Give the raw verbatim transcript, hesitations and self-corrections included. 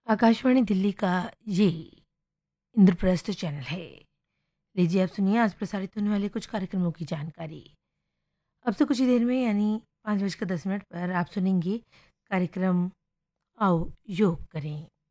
आकाशवाणी दिल्ली का ये इंद्रप्रस्थ चैनल है। लीजिए आप सुनिए आज प्रसारित होने वाले कुछ कार्यक्रमों की जानकारी। अब से कुछ ही देर में यानी पाँच बजकर दस मिनट पर आप सुनेंगे कार्यक्रम आओ योग करें।